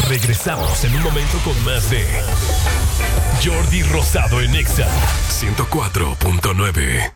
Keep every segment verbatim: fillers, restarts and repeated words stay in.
Regresamos en un momento con más de Jordi Rosado en Exa ciento cuatro punto nueve.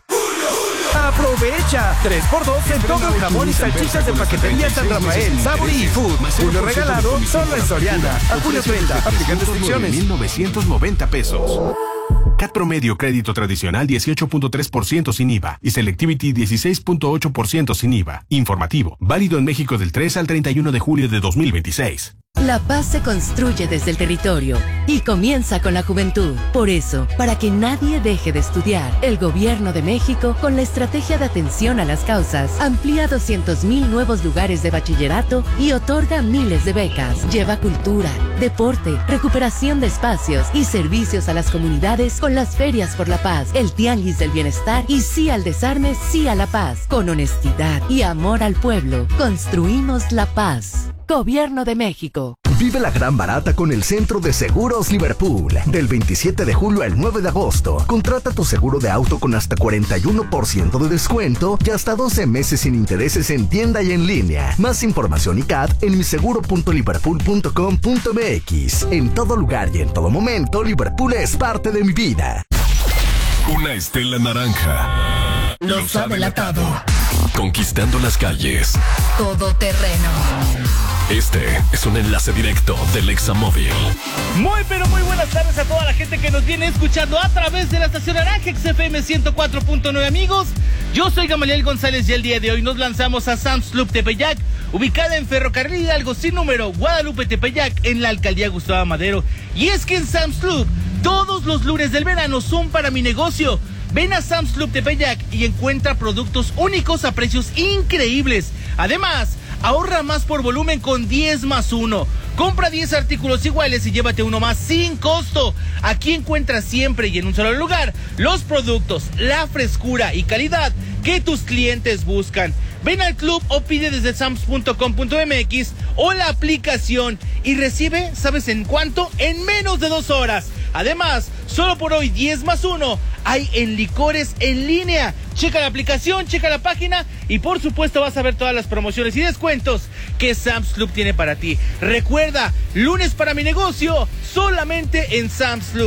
Aprovecha tres por dos en todo el jamón y salchichas de paquetería San Rafael, Sabori y Food. Julio regalado solo en Soriana. A julio treinta. Aplican restricciones. mil novecientos noventa pesos. C A T promedio crédito tradicional dieciocho punto tres por ciento sin I V A y Selectivity dieciséis punto ocho por ciento sin I V A. Informativo. Válido en México del tres al treinta y uno de julio de dos mil veintiséis. La paz se construye desde el territorio y comienza con la juventud. Por eso, para que nadie deje de estudiar, el Gobierno de México, con la estrategia de atención a las causas, amplía doscientos mil nuevos lugares de bachillerato y otorga miles de becas. Lleva cultura, deporte, recuperación de espacios y servicios a las comunidades con las ferias por la paz, el tianguis del bienestar y sí al desarme, sí a la paz. Con honestidad y amor al pueblo, construimos la paz. Gobierno de México. Vive la gran barata con el Centro de Seguros Liverpool. Del veintisiete de julio al nueve de agosto. Contrata tu seguro de auto con hasta cuarenta y uno por ciento de descuento y hasta doce meses sin intereses en tienda y en línea. Más información y C A T en miseguro punto liverpool punto com punto m x. En todo lugar y en todo momento, Liverpool es parte de mi vida. Una estela naranja los ha delatado. Conquistando las calles. Todoterreno. Este es un enlace directo del Examóvil. Muy pero muy buenas tardes a toda la gente que nos viene escuchando a través de la estación Naranja X F M ciento cuatro punto nueve, amigos. Yo soy Gamaliel González y el día de hoy nos lanzamos a Sam's Club Tepeyac, ubicada en Ferrocarril Hidalgo sin número, Guadalupe Tepeyac, en la alcaldía Gustavo Madero. Y es que en Sam's Club todos los lunes del verano son para mi negocio. Ven a Sam's Club Tepeyac y encuentra productos únicos a precios increíbles. Además, ahorra más por volumen con diez más uno. Compra diez artículos iguales y llévate uno más sin costo. Aquí encuentras siempre y en un solo lugar los productos, la frescura y calidad que tus clientes buscan. Ven al club o pide desde sams punto com punto m x o la aplicación y recibe, ¿sabes en cuánto? En menos de dos horas. Además, solo por hoy diez más uno hay en licores en línea. Checa la aplicación, checa la página y por supuesto vas a ver todas las promociones y descuentos que Sam's Club tiene para ti. Recuerda, lunes para mi negocio, solamente en Sam's Club.